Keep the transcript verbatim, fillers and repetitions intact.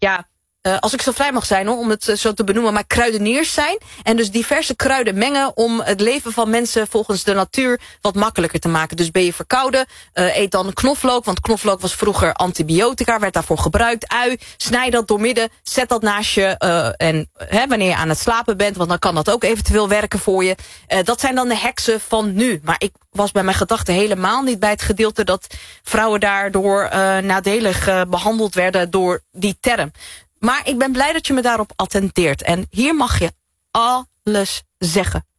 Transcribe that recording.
ja, uh, als ik zo vrij mag zijn hoor, om het uh, zo te benoemen, maar kruideniers zijn. En dus diverse kruiden mengen om het leven van mensen volgens de natuur wat makkelijker te maken. Dus ben je verkouden, uh, eet dan knoflook, want knoflook was vroeger antibiotica, werd daarvoor gebruikt. Ui, snij dat doormidden, zet dat naast je. Uh, en hè, wanneer je aan het slapen bent, want dan kan dat ook eventueel werken voor je. Uh, dat zijn dan de heksen van nu. Maar ik was bij mijn gedachten helemaal niet bij het gedeelte dat vrouwen daardoor uh, nadelig uh, behandeld werden door die term. Maar ik ben blij dat je me daarop attenteert. En hier mag je alles zeggen.